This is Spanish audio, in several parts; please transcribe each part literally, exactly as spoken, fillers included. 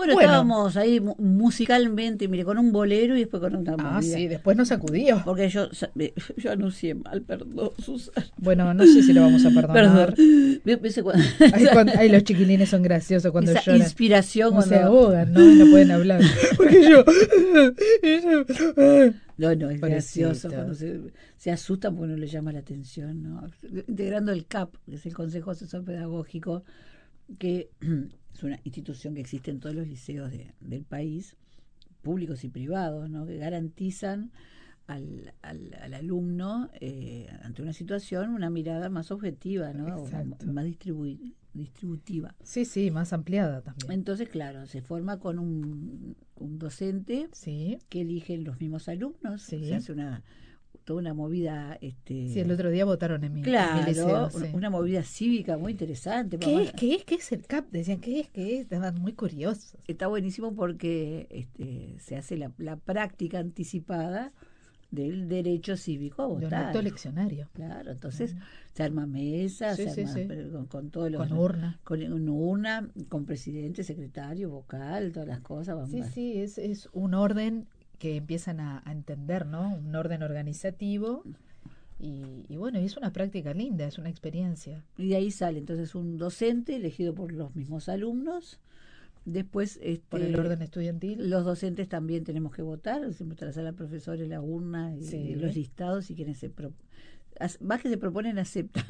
Bueno, Bueno. estábamos ahí mu- musicalmente, mire, con un bolero y después con una Ah, movida. sí, después nos sacudió. Porque yo, sa- me- yo anuncié mal, perdón, Susana. Bueno, no sé si lo vamos a perdonar. Perdón. ¿Ve- ves cuando- Ay, cuando- ay, los chiquilines son graciosos cuando esa lloran. inspiración Como se cuando... ahogan, ¿no? Y no pueden hablar. Porque yo... No, no, es Pobrecito. gracioso cuando se, se asustan porque no le llama la atención, ¿no? Integrando el C A P, que es el Consejo Asesor Pedagógico, que es una institución que existe en todos los liceos de- del país, públicos y privados, ¿no? Que garantizan al, al, al alumno, eh, ante una situación, una mirada más objetiva, ¿no? O Exacto. más distribu- distributiva. Sí, sí, más ampliada también. Entonces, claro, se forma con un, un docente Sí, que eligen los mismos alumnos, Sí. se hace una toda una movida, este, sí, el otro día votaron en mi, en mi claro, liceo. una, Sí. una movida cívica muy interesante. ¿Qué Vamos es? a- ¿Qué es? ¿Qué es el C A P? Decían, ¿qué es? ¿Qué es? Estaban muy curiosos. Está buenísimo porque este, se hace la, la práctica anticipada del derecho cívico a De un votar. acto leccionario. Claro, entonces se arma mesa, Sí, se sí, arma sí. pero con, con todos los Con urna. con una urna, con presidente, secretario, vocal, todas las cosas. Vamos Sí, a- sí, es, es un orden que empiezan a, a entender, ¿no? Un orden organizativo. Y, y bueno, y es una práctica linda, es una experiencia. Y de ahí sale entonces un docente elegido por los mismos alumnos. Después, este, Por el orden estudiantil. los docentes también tenemos que votar, siempre tras a la profesora la urna y, Sí. y los listados y quienes se pro- as- más que se proponen aceptan.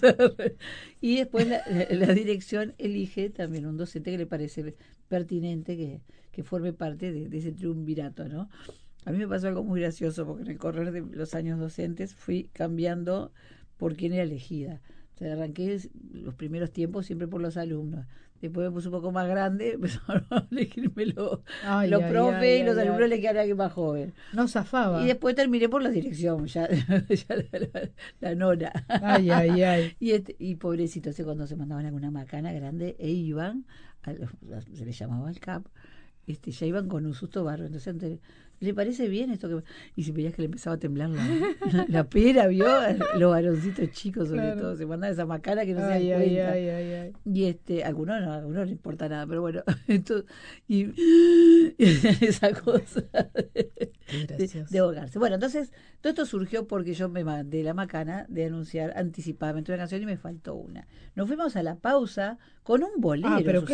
Y después la, la- la dirección elige también un docente que le parece pertinente que, que forme parte de, de ese triunvirato, ¿no? A mí me pasó algo muy gracioso porque en el correr de los años docentes fui cambiando por quién era elegida. O sea, arranqué los primeros tiempos siempre por los alumnos. Después me puse un poco más grande, empezaron a elegirme los, Ay, los ay, profes ay, y los ay, alumnos ay. le quedaron alguien más joven. No zafaba. Y después terminé por la dirección, ya, ya la, la- la nona. Ay, ay, ay. Y, este, y pobrecito, ese cuando se mandaban alguna macana grande e iban, a los- se les llamaba el C A P, este, ya iban con un susto bárbaro. Entonces, antes, ¿le parece bien esto que y si veías que le empezaba a temblar la, la, la pera, vio? Los varoncitos chicos sobre Claro. todo, se mandaban esa macana que no Ay, se dan ay, cuenta. ay, ay, ay. Y este, a algunos no, a algunos no le importa nada, pero bueno, esto, y, y esa cosa de, Qué de, gracioso. de ahogarse. Bueno, entonces, todo esto surgió porque yo me mandé la macana de anunciar anticipadamente una canción y me faltó una. Nos fuimos a la pausa con un bolero. Ah, pero